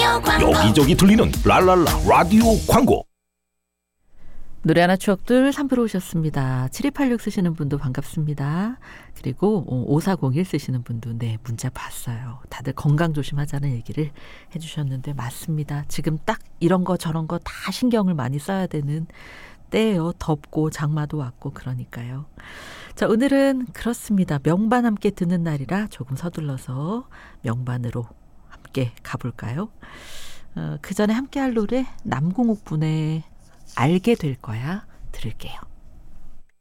여기저기 들리는 랄랄라 라디오 광고. 노래 하나 추억들 3부로 오셨습니다. 7286 쓰시는 분도 반갑습니다. 그리고 5401 쓰시는 분도 네 문자 봤어요. 다들 건강 조심하자는 얘기를 해주셨는데 맞습니다. 지금 딱 이런 거 저런 거 다 신경을 많이 써야 되는 때예요. 덥고 장마도 왔고 그러니까요. 자, 오늘은 그렇습니다. 명반 함께 듣는 날이라 조금 서둘러서 명반으로 함께 가볼까요? 그 전에 함께 할 노래 남궁옥 분의 알게 될 거야 들을게요.